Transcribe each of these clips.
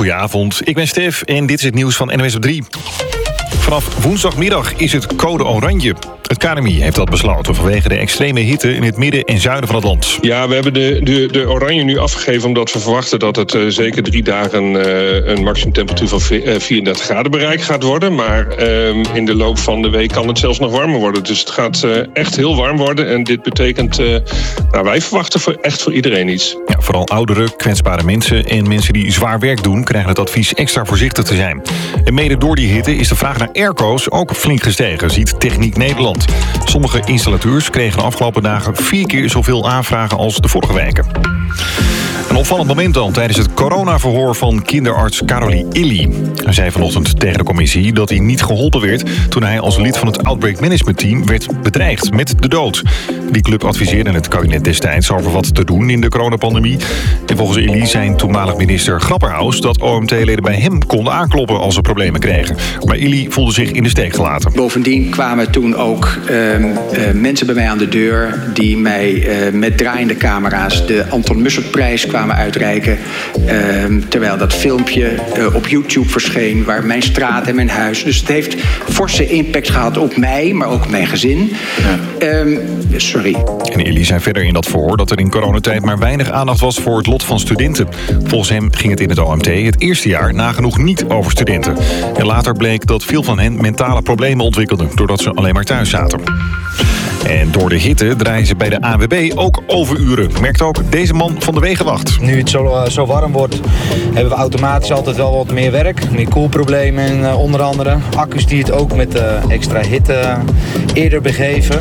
Goedenavond, ik ben Stef en dit is het nieuws van NOS op 3. Vanaf woensdagmiddag is het code oranje. Het KNMI heeft dat besloten vanwege de extreme hitte in het midden en zuiden van het land. Ja, we hebben de oranje nu afgegeven omdat we verwachten dat het zeker 3 dagen een maximumtemperatuur van 34 graden bereikt gaat worden. Maar in de loop van de week kan het zelfs nog warmer worden. Dus het gaat echt heel warm worden en dit betekent, wij verwachten echt voor iedereen iets. Ja, vooral ouderen, kwetsbare mensen en mensen die zwaar werk doen krijgen het advies extra voorzichtig te zijn. En mede door die hitte is de vraag naar airco's ook flink gestegen, ziet Techniek Nederland. Sommige installateurs kregen de afgelopen dagen 4 keer zoveel aanvragen als de vorige weken. Een opvallend moment dan tijdens het coronaverhoor van kinderarts Carolie Illy. Hij zei vanochtend tegen de commissie dat hij niet geholpen werd toen hij als lid van het Outbreak Management Team werd bedreigd met de dood. Die club adviseerde het kabinet destijds over wat te doen in de coronapandemie. En volgens Illy zei toenmalig minister Grapperhaus dat OMT-leden bij hem konden aankloppen als ze problemen kregen. Maar Illy voelde zich in de steek gelaten. Bovendien kwamen toen ook mensen bij mij aan de deur die mij met draaiende camera's de Anton Musseltprijs kwamen uitreiken. Terwijl dat filmpje op YouTube verscheen waar mijn straat en mijn huis. Dus het heeft forse impact gehad op mij, maar ook op mijn gezin. Sorry. En Illy zei verder in dat verhoor dat er in coronatijd maar weinig aandacht was voor het lot van studenten. Volgens hem ging het in het OMT het eerste jaar nagenoeg niet over studenten. En later bleek dat veel van hen mentale problemen ontwikkelden doordat ze alleen maar thuis zaten. En door de hitte draaien ze bij de ANWB ook overuren. Merkt ook deze man van de Wegenwacht. Nu het zo warm wordt, hebben we automatisch altijd wel wat meer werk. Meer koelproblemen onder andere. Accu's die het ook met extra hitte eerder begeven.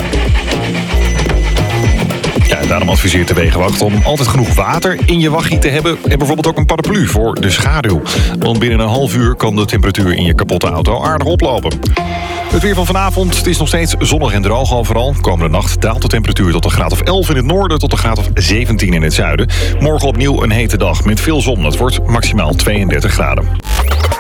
Ja, daarom adviseert de Wegenwacht om altijd genoeg water in je waggie te hebben. En bijvoorbeeld ook een paraplu voor de schaduw. Want binnen een half uur kan de temperatuur in je kapotte auto aardig oplopen. Het weer van vanavond, het is nog steeds zonnig en droog overal. Komende nacht daalt de temperatuur tot een graad of 11 in het noorden tot een graad of 17 in het zuiden. Morgen opnieuw een hete dag met veel zon. Het wordt maximaal 32 graden.